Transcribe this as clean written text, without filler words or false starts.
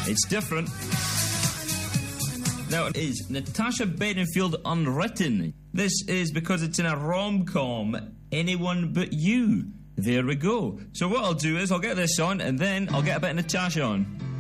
It's different. Now, it is Natasha Bedingfield Unwritten. This is because it's in a rom-com, Anyone But You. There we go. So what I'll do is I'll get this on and then I'll get a bit of Natasha on.